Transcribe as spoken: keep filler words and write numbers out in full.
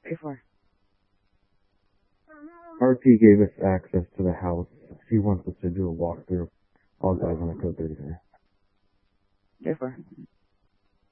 Pay for. R P gave us access to the house. She wants us to do a walkthrough. All guys want to go through there. Pay for.